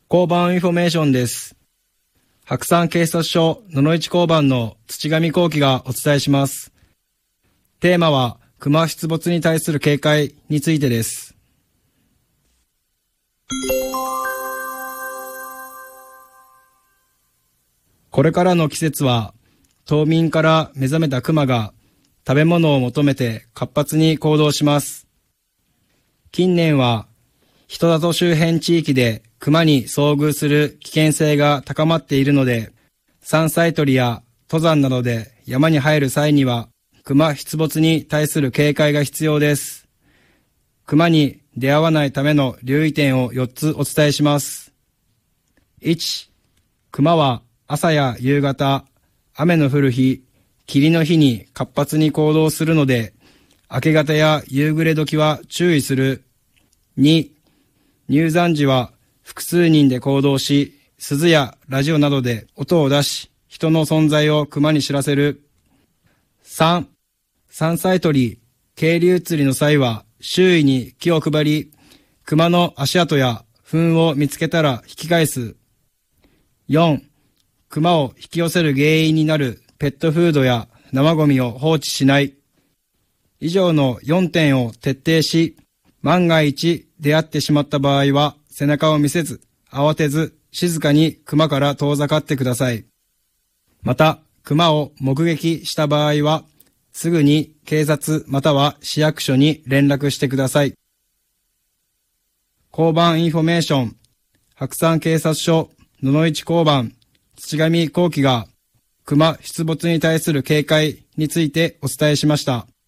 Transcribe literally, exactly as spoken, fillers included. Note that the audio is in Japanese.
交番インフォメーションです。白山警察署野々市交番の土上幸喜がお伝えします。テーマは熊出没に対する警戒についてです。これからの季節は冬眠から目覚めた熊が食べ物を求めて活発に行動します。近年は人里周辺地域で熊に遭遇する危険性が高まっているので、山菜採りや登山などで山に入る際には熊出没に対する警戒が必要です。熊に出会わないための留意点をよっつお伝えします。いち、熊は朝や夕方、雨の降る日、霧の日に活発に行動するので、明け方や夕暮れ時は注意する。に、入山時は複数人で行動し、鈴やラジオなどで音を出し、人の存在を熊に知らせる。さん、山菜採り、渓流釣りの際は周囲に気を配り、熊の足跡や糞を見つけたら引き返す。よん、熊を引き寄せる原因になるペットフードや生ゴミを放置しない。以上のよんてんを徹底し、万が一出会ってしまった場合は背中を見せず、慌てず、静かに熊から遠ざかってください。また、熊を目撃した場合は、すぐに警察または市役所に連絡してください。交番インフォメーション、白山警察署野々市交番土上幸喜が熊出没に対する警戒についてお伝えしました。